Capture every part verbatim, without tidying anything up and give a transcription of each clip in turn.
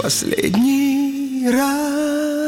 последний раз.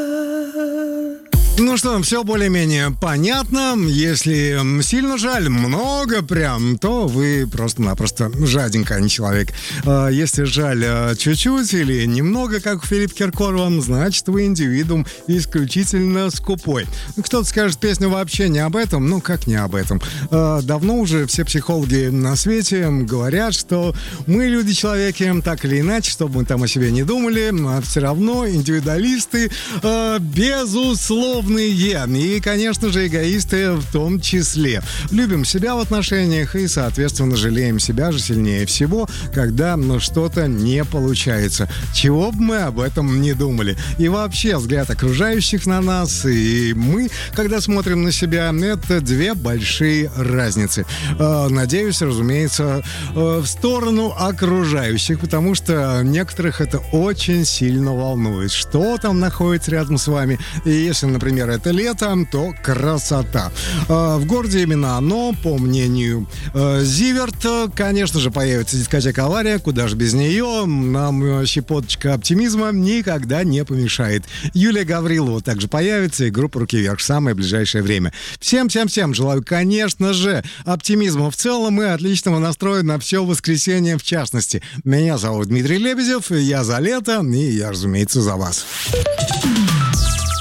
Ну что, все более-менее понятно. Если сильно жаль, много прям, то вы просто-напросто жаденько, а не человек. Если жаль чуть-чуть или немного, как у Филиппа Киркорова, значит, вы индивидуум исключительно скупой. Кто-то скажет, песня вообще не об этом. Ну, как не об этом? Давно уже все психологи на свете говорят, что мы, люди-человеки, так или иначе, что бы мы там о себе не думали, все равно индивидуалисты, безусловно, и, конечно же, эгоисты в том числе. Любим себя в отношениях и, соответственно, жалеем себя же сильнее всего, когда ну, что-то не получается. Чего бы мы об этом не думали. И вообще, взгляд окружающих на нас и мы, когда смотрим на себя, это две большие разницы. Надеюсь, разумеется, в сторону окружающих, потому что некоторых это очень сильно волнует. Что там находится рядом с вами? И если, например, это лето, то красота. В городе именно оно, по мнению Зиверт, конечно же, появится дискотека «Авария», куда же без нее, нам щепоточка оптимизма никогда не помешает. Юлия Гаврилова также появится, и группа «Руки вверх» в самое ближайшее время. Всем-всем-всем желаю, конечно же, оптимизма в целом и отличного настроя на все воскресенье в частности. Меня зовут Дмитрий Лебедев, я за лето, и я, разумеется, за вас.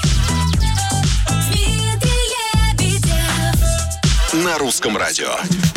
На русском радио.